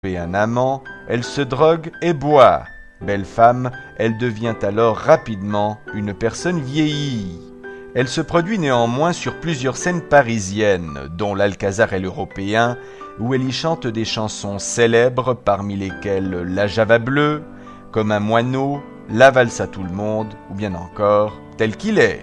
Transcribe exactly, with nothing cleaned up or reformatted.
et un amant, elle se drogue et boit. Belle femme, elle devient alors rapidement une personne vieillie. Elle se produit néanmoins sur plusieurs scènes parisiennes, dont l'Alcazar et l'Européen, où elle y chante des chansons célèbres, parmi lesquelles La Java bleue, Comme un moineau, La valse à tout le monde, ou bien encore Tel qu'il est.